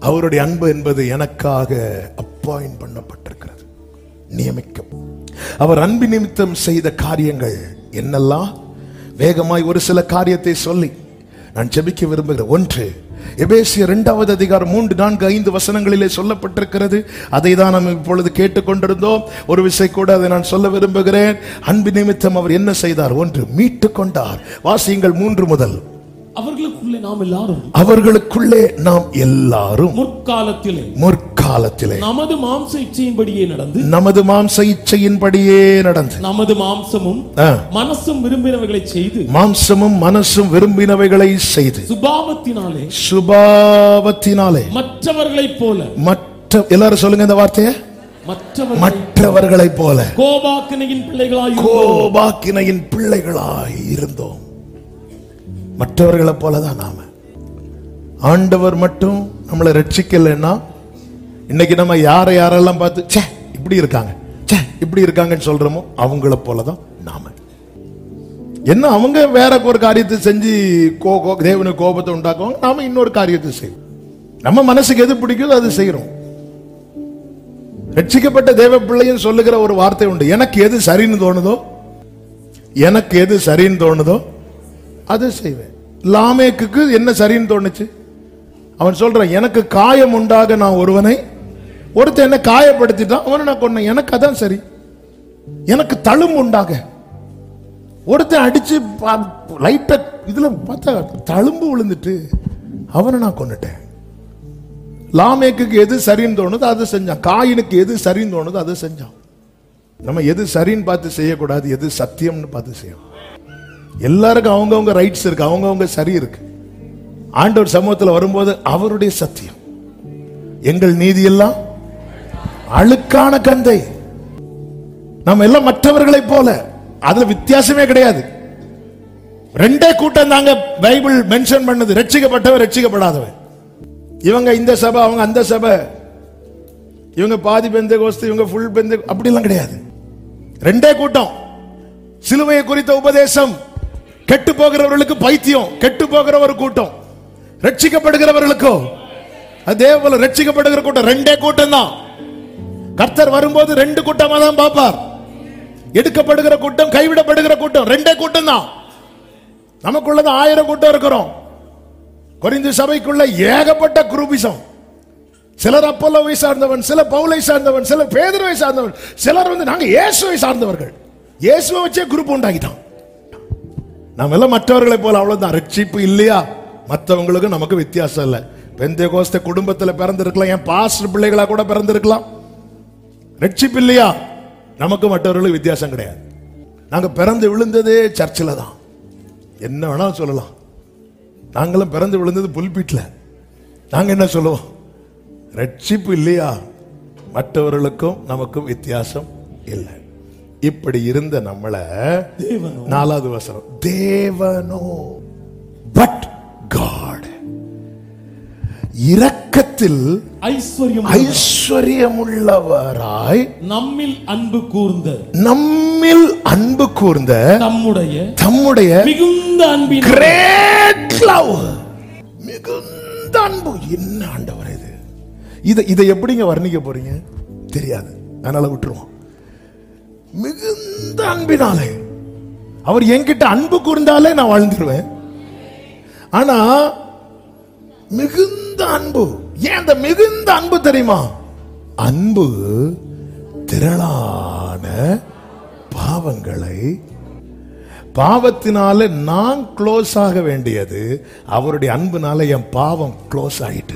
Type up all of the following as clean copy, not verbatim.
அவருடைய அன்பு என்பது எனக்காக அப்பாயிண்ட் பண்ணப்பட்டிருக்கிறது, நியமிக்கும். அவர் அன்பு நிமித்தம் செய்த காரியங்கள் என்னெல்லாம்? வேகமாய் ஒரு சில காரியத்தை சொல்லி நான் ஜெபிக்க விரும்புகிறேன். ஒன்று, எபேசியர் 2வது அதிகாரம் 3, 4, 5 வசனங்களிலே சொல்லப்பட்டிருக்கிறது. அதை தான் நாம் இப்பொழுது கேட்டுக்கொண்டிருந்தோம். ஒரு விசை கூட அதை நான் சொல்ல விரும்புகிறேன். அன்பு நிமித்தம் அவர் என்ன செய்தார்? ஒன்று, மீட்டு கொண்டார். வாசியுங்கள் 3 முதல். அவர்களுக்குள்ளே நாம் எல்லாரும் முற்காலத்திலே நமது மாம்ச இச்சையின்படியே நடந்து நமது மாம்சமும் மனசும் விரும்பினவைகளை செய்து சுபாவத்தினாலே மற்றவர்களைப் போல எல்லாரும் சொல்லுங்க இந்த வார்த்தையை, மற்றவர்களைப் போல கோபாக்கினையின் பிள்ளைகளாய் இருந்தோம். மற்றவர்களை போலதான் நாம. ஆண்டவர் மட்டும் நம்மளை ரட்சிக்கலைன்னா இன்னைக்கு நம்ம யாரெல்லாம் பார்த்து இப்படி இருக்காங்கன்னு சொல்றோமோ அவங்கள போலதான் நாம. என்ன அவங்க வேற ஒரு காரியத்தை செஞ்சு தேவனுக்கு கோபத்தை உண்டாக்குவாங்க, நாம இன்னொரு காரியத்தை செய்வோம். நம்ம மனசுக்கு எது பிடிக்குதோ அது செய்யறோம். ரட்சிக்கப்பட்ட தேவ பிள்ளையும் சொல்லுகிற ஒரு வார்த்தை உண்டு, எனக்கு எது சரின்னு தோணுதோ அதை செய்வேன். லாமேக்குக்கு என்ன சரின்னு தோணுச்சு? அவன் சொல்றான், எனக்கு காயம் உண்டாக நான் ஒருத்தன் என்ன காயப்படுத்திட்டான், அவனை நான் கொன்னேன், எனக்கு அதான் சரி. எனக்கு தழும்பு உண்டாக ஒருத்தன் அடிச்சு லைட்டா இதுல பார்த்தா தழும்பு விழுந்துட்டு அவனை நான் கொன்னுட்டேன். லாமேக்குக்கு எது சரின்னு தோணுதோ அதை செஞ்சான். காயினுக்கு எது சரின்னு தோணுதோ அதை செஞ்சான். நம்ம எது சரின்னு பார்த்து செய்யக்கூடாது, எது சத்தியம்னு பார்த்து செய்யணும். எல்லாருக்கும் அவங்கவுங்க ரைட்ஸ் இருக்கு, அவங்கவுங்க சரி இருக்கு. ஆண்டவர் சமூகத்தில் வரும்போது அவருடைய சத்தியம், எங்கள் நீதி எல்லாம் அழுக்கான கந்தை. நம்ம எல்லாம் மற்றவர்களை போல, அதுல வித்தியாசமே கிடையாது. ரெண்டே கூட்டம் தாங்க பைபிள் மென்ஷன் பண்ணது, ரட்சிக்கப்பட்டவன் ரட்சிக்கப்படாதவன். இவங்க இந்த சபை, அவங்க அந்த சபை, இவங்க பாதி பெந்தேகோஸ்து, இவங்க ஃபுல் பெந்தே, அப்படிலாம் கிடையாது. ரெண்டே கூட்டம். சிலுவையை குறித்த உபதேசம் கெட்டு போகிறவர்களுக்கு பைத்தியம், கெட்டு போகிற ஒரு கூட்டம். ரட்சிக்கப்படுகிறவர்களுக்கோ அதே போல ரட்சிக்கப்படுகிற கூட்டம். ரெண்டே கூட்டம் தான். கர்த்தர் வரும்போது 2 கூட்டமா தான் பார்ப்பார். எடுக்கப்படுகிற கூட்டம், கைவிடப்படுகிற கூட்டம், ரெண்டே கூட்டம் தான். நமக்குள்ளது 1000 கூட்டம் இருக்கிறோம். கொரிந்து சபைக்குள்ள ஏகப்பட்ட குரூபிசம். சிலர் அப்போலோவை சார்ந்தவன், சிலர் பவுலை சார்ந்தவன், சிலர் பேதுருவை சார்ந்தவன், சிலர் நாங்க இயேசுவை சார்ந்தவர்கள். இயேசுவை வச்சே குரூப் உண்டாக்கிட்டான். நாம எல்லாம் மற்றவர்களை போல, அவ்வளவுதான். ரட்சிப்பு இல்லையா? மற்றவங்களுக்கு நமக்கு வித்தியாசம் இல்லை. பெந்தேகோஸ்தே குடும்பத்தில் பிறந்திருக்கலாம், என் பாஸ்டர் பிள்ளைகளா கூட பிறந்திருக்கலாம். ரட்சிப்பு இல்லையா? நமக்கு மற்றவர்களுக்கு வித்தியாசம் கிடையாது. நாங்க பிறந்து விழுந்ததே சர்ச்சில் தான். என்ன வேணாலும் சொல்லலாம். நாங்களும் பிறந்து விழுந்தது புல்பீட்ல. நாங்க என்ன சொல்லுவோம்? ரட்சிப்பு இல்லையா? மற்றவர்களுக்கும் நமக்கும் வித்தியாசம் இல்லை. இப்படி இருந்த நம்மள 4வது வசனம், தேவனோ பட் காட் இரக்கத்தில் ஐஸ்வர்யமுள்ளவராய் நம்மில் அன்பு கூர்ந்த தம்முடைய மிகுந்த அன்பின் கிரேட் லவ், மிகுந்த அன்பு. என்ன ஆண்டவர் இதை எப்படிங்க வர்ணிக்க போறீங்க? தெரியாது, அதனால விட்டுருவோம். மிகுந்த அன்பினாலே அவர் என்கிட்ட அன்பு கூர்ந்தாலே நான் வாழ்ந்துருவேன். ஆனா மிகுந்த அன்பு, ஏன் அந்த மிகுந்த அன்பு தெரியுமா? அன்பு திரளான பாவங்களை, பாவத்தினால நான் க்ளோஸ் ஆக வேண்டியது, அவருடைய அன்புனால என் பாவம் க்ளோஸ் ஆயிட்டு.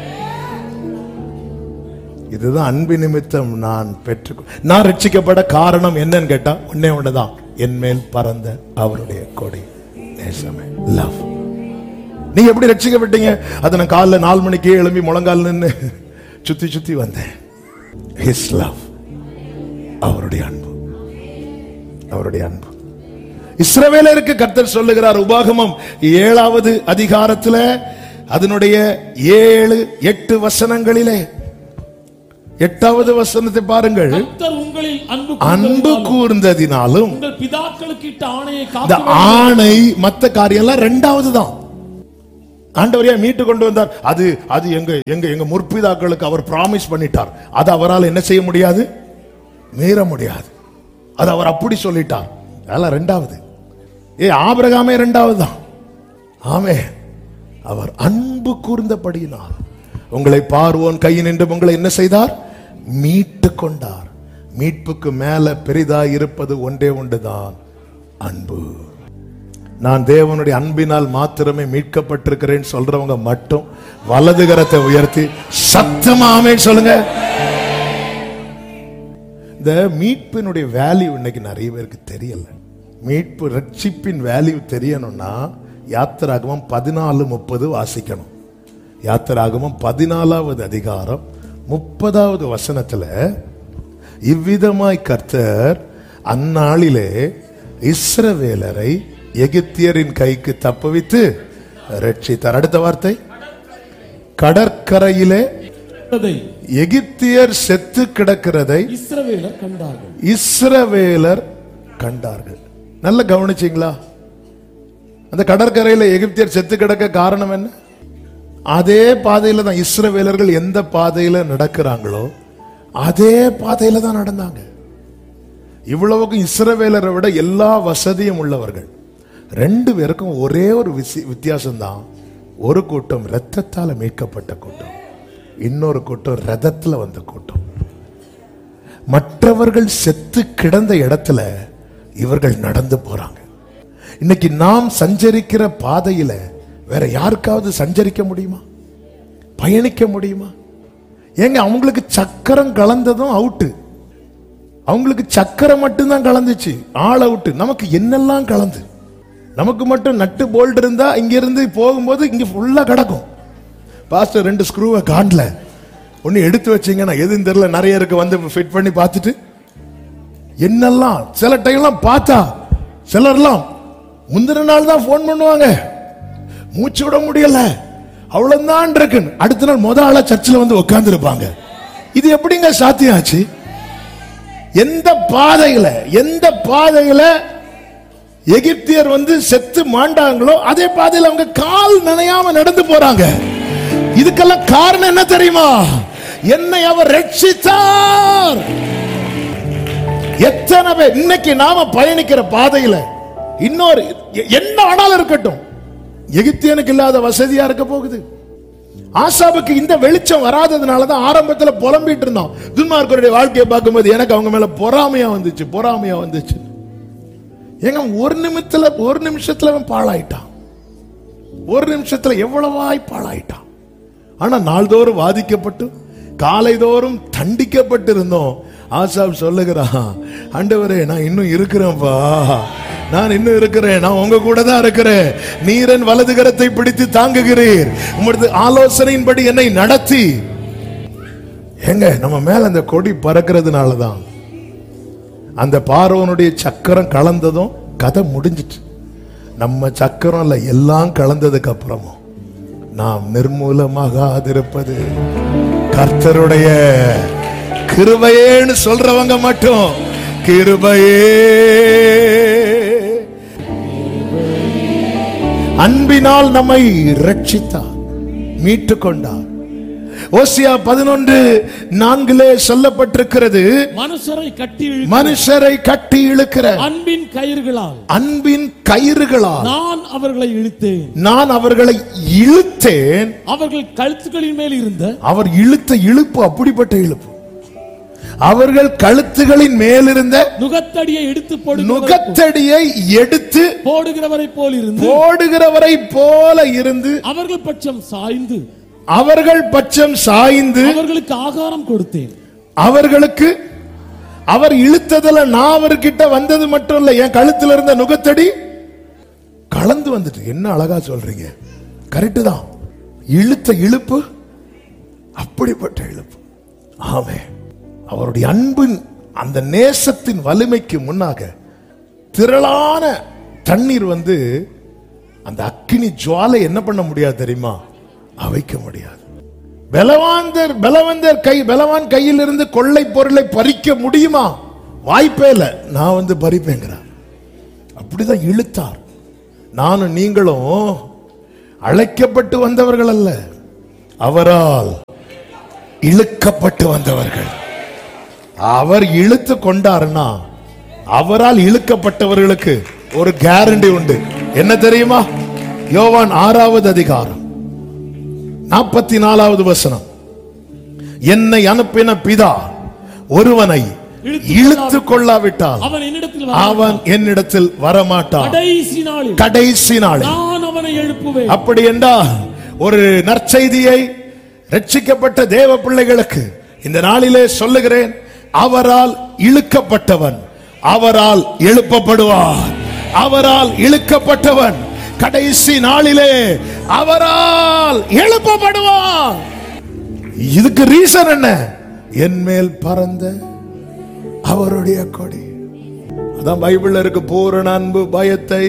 இதுதான் அன்பு நிமித்தம் நான் ரட்சிக்கப்பட காரணம் என்னன்னு கேட்டா ஒன்னே ஒண்ணுதான், என் மேல் பறந்த அவருடைய கொடி நேசமே, லவ். நீங்க எப்படி ரட்சிக்கப்பட்டீங்க? அதை நான் காலைல 4 மணிக்கு எழும்பி முழங்கால் நின்று சுத்தி வந்தேன். ஹிஸ் லவ், அவருடைய அன்பு, அவருடைய அன்பு. இஸ்ரவேலருக்கு கர்த்தர் சொல்லுகிறார், உபாகமம் 7வது அதிகாரத்தில் அதனுடைய 7-8 வசனங்களிலே 8வது வசனத்தை பாருங்கள். அன்பு கூர்ந்ததினாலும் ஆணை மத்த காரியம் எல்லாம் 2வது தான். ஆண்டவரையா மீட்டு கொண்டு வந்தார். அது அது எங்க எங்க எங்க முற்பிதாக்களுக்கு அவர் பிராமிஸ் பண்ணிட்டார். அது அவரால் என்ன செய்ய முடியாது, மீற முடியாது. அது அவர் அப்படி சொல்லிட்டார். அதெல்லாம் ரெண்டாவது. ஆபிரகாமே ரெண்டாவது தான். ஆமே, அவர் அன்பு கூர்ந்தபடியினால் உங்களை பார்வோன் கையினின்று உங்களை என்ன செய்தார், மீட்டு கொண்டார். மீட்புக்கு மேல பெரிதாய் இருப்பது ஒன்றே ஒன்றுதான், அன்பு. நான் தேவனுடைய அன்பினால் மாத்திரமே மீட்கப்பட்டிருக்கிறேன் சொல்றவங்க மட்டும் வலது கரத்தை உயர்த்தி சத்தமா ஆமென் சொல்லுங்க. இந்த மீட்பினுடைய வேல்யூ இன்னைக்கு நிறைய பேருக்கு தெரியல. மீட்பு ரட்சிப்பின் வேல்யூ தெரியணும்னா யாத்திராகமம் 14:30 வாசிக்கணும். யாத்திராகமம் 14வது அதிகாரம் 30வது வசனத்துல இவ்விதமாய் கர்த்தர் அந்நாளிலே இஸ்ரவேலரை எகிப்தியரின் கைக்கு தப்புவித்து ரட்சித்தார். அடுத்த வார்த்தை, கடற்கரையிலே எகிப்தியர் செத்து கிடக்கிறதை இஸ்ரவேலர் கண்டார்கள். நல்ல கவனிச்சீங்களா? அந்த கடற்கரையில எகிப்தியர் செத்து கிடக்க காரணம் என்ன? அதே பாதையில தான் இஸ்ரவேலர்கள் எந்த பாதையில நடக்கிறாங்களோ அதே பாதையில தான் நடந்தாங்க. இவ்வளவுக்கும் இஸ்ரவேலரை விட எல்லா வசதியும் உள்ளவர்கள். ரெண்டு பேருக்கும் ஒரே ஒரு வித்தியாசம் தான். ஒரு கூட்டம் ரத்தத்தால மீட்கப்பட்ட கூட்டம், இன்னொரு கூட்டம் ரதத்துல வந்த கூட்டம். மற்றவர்கள் செத்து கிடந்த இடத்துல இவர்கள் நடந்து போறாங்க. இன்னைக்கு நாம் சஞ்சரிக்கிற பாதையில வேற யாருக்காவது சஞ்சரிக்க முடியுமா, பயணிக்க முடியுமா? ஏங்க, அவங்களுக்கு சக்கரம் கலந்ததும் அவுட்டு. அவங்களுக்கு சக்கரம் மட்டும்தான் கலந்துச்சு, ஆள் அவுட்டு. நமக்கு என்னெல்லாம் கலந்து, நமக்கு மட்டும் நட்டு போல்ட் இருந்தா இங்க இருந்து போகும்போது இங்க ஃபுல்லா கிடக்கும். பாஸ்டர் 2 ஸ்க்ரூவை காண்ல ஒன்னு எடுத்து வச்சீங்கன்னா எதுன்னு தெரியல, நிறைய இருக்கு, வந்து ஃபிட் பண்ணி பார்த்துட்டு என்னெல்லாம். சில டைம்லாம் பார்த்தா சிலர்லாம் முந்தின நாள் தான் போன் பண்ணுவாங்க, மூச்சு விட முடியல, அவ்வளவுதான் இருக்கு. அடுத்த நாள் முத ஆளா சர்ச்சில் வந்து உட்கார்ந்து இருப்பாங்க. இது எப்படிங்க சாத்தியாச்சு? எந்த பாதையில எகிப்தியர் வந்து செத்து மாண்டாங்களோ அதே பாதையில அவங்க கால் நனையாம நடந்து போறாங்க. இதுக்கெல்லாம் காரணம் என்ன தெரியுமா? என்னை அவர் ரட்சித்தார். எத்தனை பேர் இன்னைக்கு நாம பயணிக்கிற பாதையில இன்னொரு என்ன ஆனாலும் இருக்கட்டும், எகிப்தியனுக்கு இல்லாத வசதியா இருக்க போகுது. ஆசாபுக்கு இந்த வெளிச்சம் வராததுனாலதான் ஆரம்பத்துல புலம்பிட்டு இருந்தோம். துன்மார்க்கருடைய வாழ்க்கையை பார்க்கும்போது எனக்கு அவங்க மேல பொறாமையா வந்துச்சு. ஏங்க, ஒரு நிமிஷத்துல அவன் பாழாயிட்டான். ஒரு நிமிஷத்துல எவ்வளவாய் பாழாயிட்டான். ஆனா நாள்தோறும் வாதிக்கப்பட்டு காலைதோறும் தண்டிக்கப்பட்டு இருந்தோம். ஆசாப் சொல்லுகிறான், ஆண்டவரே நான் இன்னும் இருக்கிறேன்ப்பா, நான் இன்னும் இருக்கிறேன், நான் உங்க கூட தான் இருக்கிறேன். நீரன் வலது கரத்தை பிடித்து தாங்குகிறீர், உமது ஆலோசனையின்படி என்னை நடத்தி. எங்க நம்ம மேல அந்த கொடி பறக்கிறதுனாலதான் அந்த பார்வோனுடைய சக்கரம் கலந்ததும் கதை முடிஞ்சிட்டு. நம்ம சக்கரம் இல்ல, எல்லாம் கலந்ததுக்கு அப்புறமும் நாம் நிர்மூலமாகாதிருப்பது கர்த்தருடைய கிருபையேன்னு சொல்றவங்க மட்டும் கிருபையே. அன்பினால் நம்மை ரட்சித்தார், மீட்டு கொண்டார். ஓசியா 11:4 சொல்லப்பட்டிருக்கிறது, மனுஷரை கட்டி இழுக்கிற அன்பின் கயிறுகளால் நான் அவர்களை இழுத்தேன். அவர்கள் கழுத்துகளின் மேல் இருந்த அவர் இழுத்த இழுப்பு அப்படிப்பட்ட இழுப்பு. அவர்கள் கழுத்துகளின் மேலிருந்த நுகத்தடியை எடுத்து போடுகிறவரை போல இருந்து அவர்கள் பட்சம் சாய்ந்து அவர்களுக்கு ஆகாரம் கொடுத்தேன். அவர்களுக்கு அவர் இழுத்ததுல நான் அவர்கிட்ட வந்தது மட்டும் இல்ல, என் கழுத்துல இருந்த நுகத்தடி கலந்து வந்துட்டு. என்ன அழகா சொல்றீங்க, கரெக்ட் தான். இழுத்த இழுப்பு அப்படிப்பட்ட இழுப்பு. ஆமே, அவருடைய அன்பின் அந்த நேசத்தின் வலிமைக்கு முன்னாக திரளான தண்ணீர் வந்து அந்த அக்கினி ஜுவாலை என்ன பண்ண முடியாது தெரியுமா? அவைக்க முடியாது. பலவான் கையில் இருந்து கொள்ளை பொருளை பறிக்க முடியுமா? வாய்ப்பே இல்லை. நான் வந்து பறிப்பேங்கிறார். அப்படிதான் இழுத்தார். நானும் நீங்களும் அழைக்கப்பட்டு வந்தவர்கள் அல்ல, அவரால் இழுக்கப்பட்டு வந்தவர்கள். அவர் இழுத்து கொண்டாருன்னா அவரால் இழுக்கப்பட்டவர்களுக்கு ஒரு கேரண்டி உண்டு. என்ன தெரியுமா? யோவான் 6வது அதிகாரம் 44வது வசனம். என்னை அனுப்பின பிதா ஒருவனை இழுத்து கொள்ளாவிட்டால் அவன் என்னிடத்தில் வரமாட்டான். கடைசி நாளில் நான் அவனை எழுப்புவேன். அப்படி என்றால் ஒரு நற்செய்தியை ரட்சிக்கப்பட்ட தேவ பிள்ளைகளுக்கு இந்த நாளிலே சொல்லுகிறேன். அவரால் இழுக்கப்பட்டவன் அவரால் எழுப்பப்படுவார். அவரால் இழுக்கப்பட்டவன் கடைசி நாளிலே அவரால் எழுப்பப்படுவான். இதுக்கு ரீசன் என்ன? என் மேல் பறந்த அவருடைய கொடி. அதான் பைபிள்ல இருக்கு, பூரண அன்பு பயத்தை.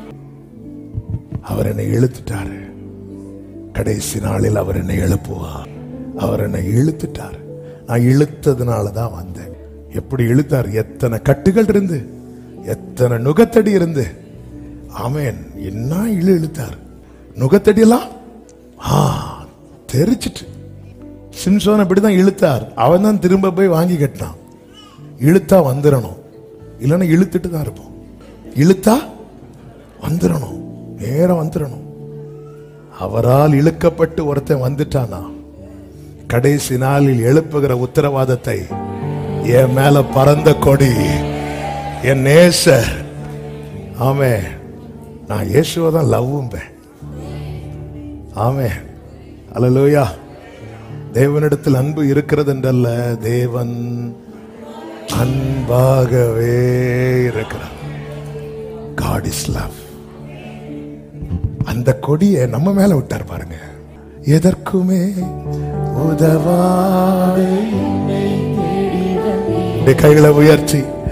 அவர் என்னை இழுத்துட்டாரு. கடைசி நாளில் அவர் என்னை எழுப்புவார். அவர் என்னை இழுத்துட்டார். நான் இழுத்ததுனாலதான் வந்தேன். எப்படி இழுத்தார்? எத்தனை கட்டுகள் இருந்து, எத்தனை நுகத்தடி இருந்து. ஆமென். என்ன இழுத்தார். நுகத்தடி எல்லாம் தெரிச்சிட்டு. சிம்சோன் அப்படிதான் இழுத்தார். அவன் தான் திரும்ப போய் வாங்கி கட்டினான். இழுத்தா வந்துடணும், இல்லைன்னா இழுத்துட்டு தான் இருப்போம். இழுத்தா வந்துடணும், நேரம் வந்துடணும். அவரால் இழுக்கப்பட்டு ஒருத்தன் வந்துட்டானா கடைசி நாளில் எழுப்புகிற உத்தரவாதத்தை என் மேல பறந்த கொடி என் நேசர். ஆமே, நான் இயேசுவை தான் லவ்வும்பேன். ஆமே, அல்லேலூயா. தேவனிடத்தில் அன்பு இருக்கிறது என்றல்ல, தேவன் அன்பாகவே இருக்கிறார். God is love. அந்த கொடியை நம்ம மேல விட்டார் பாருங்க. எதற்குமே உதவாய் கைகளை உயர்த்தி